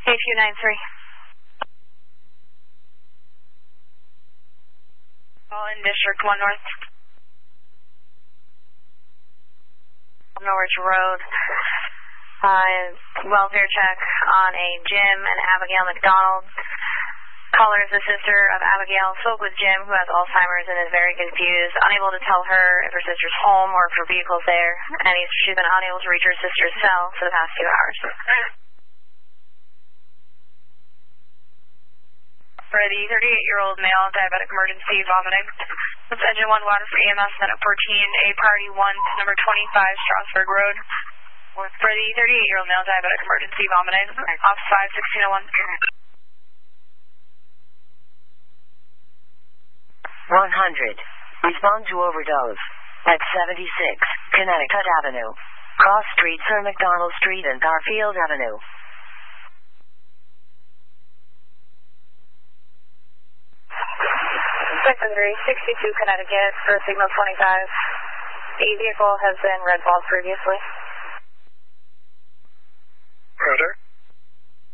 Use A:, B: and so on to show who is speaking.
A: KQ93. All in District 1 North. Norwich Road. Welfare check on a Jim and Abigail McDonald. Caller is the sister of Abigail. Spoke with Jim, who has Alzheimer's and is very confused, unable to tell her if her sister's home or if her vehicle's there, and she's been unable to reach her sister's cell for the past 2 hours. For the 38-year-old male, diabetic emergency vomiting. It's engine 1 water for EMS, then at 14, a priority 1, number 25, Strasburg Road. For the 38-year-old male, diabetic emergency vomiting. Off 5, 1601.
B: 100. Respond to overdose. At 76, Connecticut Avenue. Cross Street, Sir McDonald Street and Garfield Avenue.
A: Secondary 62 Connecticut for signal 25. The vehicle has been red balled previously.